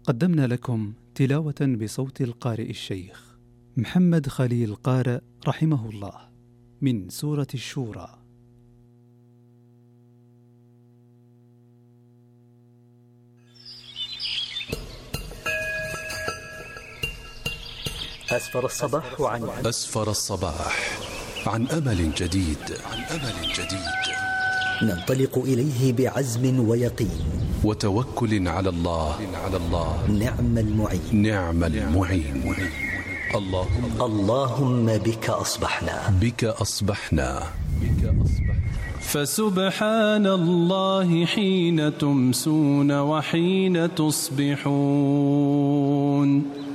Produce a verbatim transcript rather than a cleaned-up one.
قدمنا لكم تلاوة بصوت القارئ الشيخ محمد خليل قارئ رحمه الله من سورة الشورى. أسفر الصباح عن أسفر الصباح عن أمل جديد عن أمل جديد ننطلق إليه بعزم ويقين وتوكل على الله على الله نعم المعين نعم المعين. اللهم اللهم بك أصبحنا بك أصبحنا بك أصبحنا فسبحان الله حين تمسون وحين تصبحون.